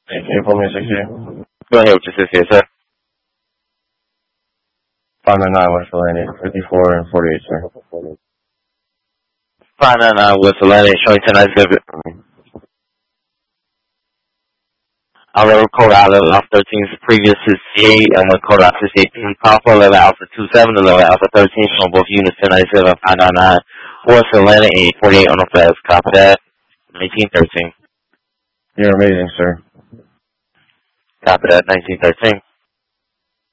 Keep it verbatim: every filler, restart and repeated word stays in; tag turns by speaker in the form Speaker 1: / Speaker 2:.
Speaker 1: April May sixty.
Speaker 2: Go ahead with your sixty-eight, sir.
Speaker 1: five nine nine West Atlantic, fifty-four and forty-eight, sir.
Speaker 2: five nine nine West Atlantic, showing ten ninety-seven. I'll code out eleven Alpha thirteen previous sixty-eight, and then code out sixty-eight P Papa eleven Alpha twenty-seven, eleven Alpha thirteen, showing both units ten ninety-seven, five nine nine West Atlantic, eight forty-eight on the fast. Copy that. nineteen thirteen.
Speaker 1: You're amazing, sir.
Speaker 2: Copy that, nineteen thirteen.